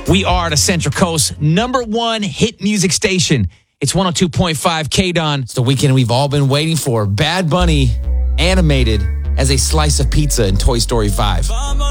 We are the Central Coast #1 hit music station. It's 102.5 KDON. It's the weekend we've all been waiting for. Bad Bunny animated as a slice of pizza in Toy Story 5.